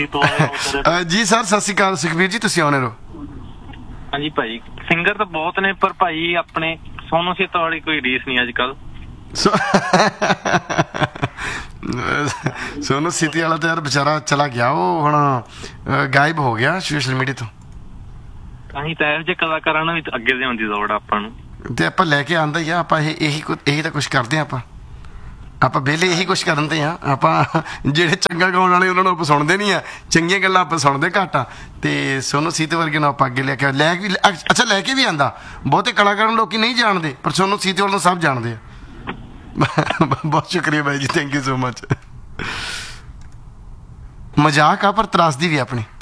ਜੀ ਸਰ ਸਤਿ ਸ਼੍ਰੀ ਅਕਾਲ ਸੁਖਬੀਰ ਜੀ, ਤੁਸੀਂ ਆਉਣੇ ਰਹੋ। ਹਾਂਜੀ ਭਾਈ, ਸਿੰਗਰ ਤਾਂ ਬਹੁਤ ਨੇ ਪਰ ਭਾਈ ਆਪਣੇ ਸੋਨੂ ਸੀਤੋ ਵਾਲੀ ਕੋਈ ਰੀਸ ਨਹੀਂ ਅੱਜ ਕੱਲ। ਸੋਨੂ ਸੀਤੀ ਵਾਲਾ ਤਾਂ ਯਾਰ ਵਿਚਾਰਾ ਚਲਾ ਗਿਆ, ਉਹ ਹੁਣ ਗਾਇਬ ਹੋ ਗਿਆ ਸੋਸ਼ਲ ਮੀਡੀਆ ਤੋਂ। ਅਸੀਂ ਤਾਂ ਇਹੋ ਜਿਹੇ ਕਲਾਕਾਰਾਂ ਨੂੰ ਵੀ ਅੱਗੇ ਲਿਆਉਣ ਦੀ ਲੋੜ ਆਪਾਂ ਨੂੰ, ਤੇ ਆਪਾਂ ਲੈ ਕੇ ਆਂਦਾ ਹੀ ਆ। ਆਪਾਂ ਇਹੀ ਤਾਂ ਕੁਛ ਕਰਦੇ ਆ। ਆਪਾਂ ਵਿਹਲੇ ਇਹੀ ਕੁਛ ਕਰਨ ਤੇ ਆ। ਆਪਾਂ ਜਿਹੜੇ ਚੰਗਾ ਗਾਉਣ ਵਾਲੇ ਉਹਨਾਂ ਨੂੰ ਆਪਾਂ ਸੁਣਦੇ ਨਹੀਂ ਆ, ਚੰਗੀਆਂ ਗੱਲਾਂ ਆਪਾਂ ਸੁਣਦੇ ਘੱਟ ਆ। ਤੇ ਸੋਨੂ ਸੀਤੇ ਵਰਗੇ ਨੂੰ ਆਪਾਂ ਅੱਗੇ ਲੈ ਕੇ ਵੀ ਆਂਦਾ। ਬਹੁਤੇ ਕਲਾਕਾਰਾਂ ਨੂੰ ਲੋਕੀ ਨਹੀਂ ਜਾਣਦੇ, ਪਰ ਸੋਨੂ ਸੀਤੇ ਵੱਲ ਨੂੰ ਸਭ ਜਾਣਦੇ ਆ। ਬਹੁਤ ਸ਼ੁਕਰੀਆ ਬਾਈ ਜੀ, ਥੈਂਕ ਯੂ ਸੋ ਮਚ। ਮਜ਼ਾਕ ਆ ਪਰ ਤਰਾਸਦੀ ਵੀ ਆਪਣੀ।